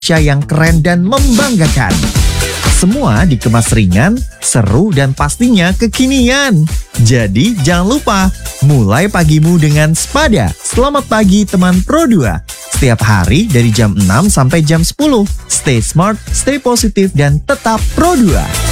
yang keren dan membanggakan. Semua dikemas ringan, seru, dan pastinya kekinian. Jadi jangan lupa, mulai pagimu dengan Spada. Selamat pagi teman Pro2. Setiap hari dari jam 6 sampai jam 10. Stay smart, stay positif, dan tetap Pro2.